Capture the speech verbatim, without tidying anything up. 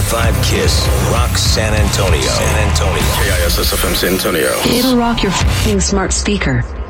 five KISS. Rock San Antonio. San Antonio. K I S S F M San Antonio. It'll rock your f***ing smart speaker.